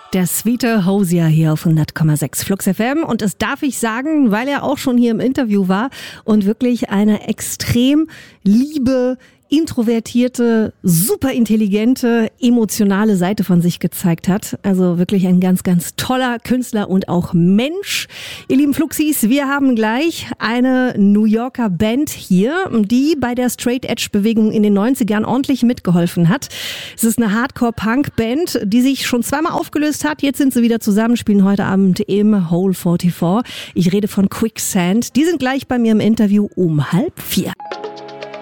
Der Sweeter Hosier hier auf 100,6 Flux FM. Und das darf ich sagen, weil er auch schon hier im Interview war und wirklich eine extrem liebe, introvertierte, super intelligente, emotionale Seite von sich gezeigt hat. Also wirklich ein ganz, ganz toller Künstler und auch Mensch. Ihr lieben Fluxis, wir haben gleich eine New Yorker Band hier, die bei der Straight Edge Bewegung in den 90ern ordentlich mitgeholfen hat. Es ist eine Hardcore-Punk-Band, die sich schon zweimal aufgelöst hat. Jetzt sind sie wieder zusammen, spielen heute Abend im Hole 44. Ich rede von Quicksand. Die sind gleich bei mir im Interview um 3:30.